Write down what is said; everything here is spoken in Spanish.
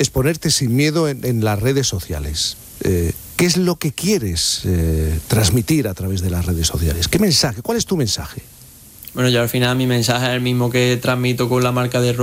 exponerte sin miedo en las redes sociales. ¿Qué es lo que quieres transmitir a través de las redes sociales? ¿Qué mensaje? ¿Cuál es tu mensaje? Bueno, yo al final mi mensaje es el mismo que transmito con la marca de